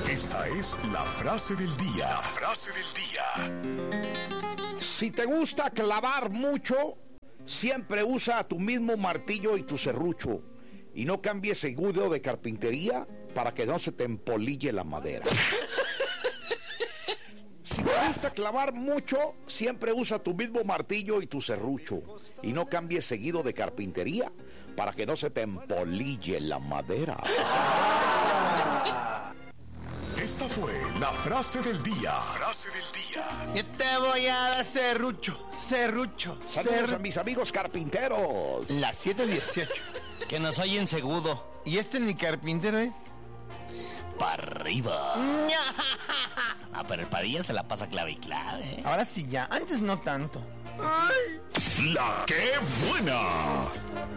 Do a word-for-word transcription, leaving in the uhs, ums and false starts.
Esta es la frase del día. La frase del día. Si te gusta clavar mucho, siempre usa tu mismo martillo y tu serrucho. Y no cambies seguido de carpintería para que no se te empolille la madera. Si te gusta clavar mucho, siempre usa tu mismo martillo y tu serrucho. Y no cambies seguido de carpintería para que no se te empolille la madera. Esta fue la frase del día. Frase del día. Yo te voy a dar serrucho, serrucho. Saludos serrucho. a mis amigos carpinteros. Las siete dieciocho. Que nos oyen segudo. ¿Y este ni carpintero es? Para arriba. Ah, pero el Padilla se la pasa clave y clave, ¿eh? Ahora sí ya, antes no tanto. La que buena.